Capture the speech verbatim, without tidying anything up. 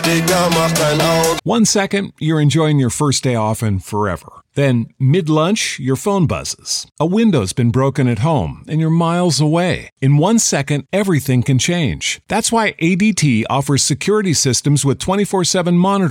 Digga, mach dein Auge. One second, you're enjoying your first day off and forever. Then, mid-lunch, your phone buzzes. A window's been broken at home, and you're miles away. In one second, everything can change. That's why A D T offers security systems with twenty-four seven monitoring